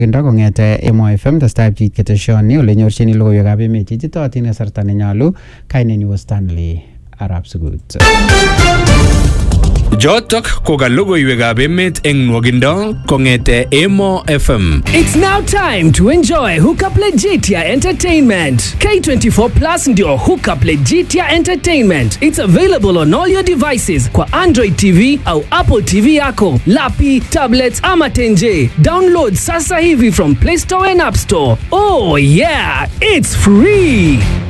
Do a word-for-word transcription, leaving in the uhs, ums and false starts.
Kindo kongete Emo F M testai pchit keteshoni ole nyorchini logoiwekab emet chechitotin eng kasarta nenyolu. Kainenyu Stanley Arab Sugut. Jotok ko ka logoiwekab emet eng nwogindo kongete Emo F M. It's now time to enjoy Hookup Legitia Entertainment. K twenty-four Plus ndio Hookup Legitia Entertainment. It's available on all your devices kwa Android T V au Apple T V yako, lapi, tablets ama tenje. Download sasa hivi from Play Store and App Store. Oh yeah, it's free.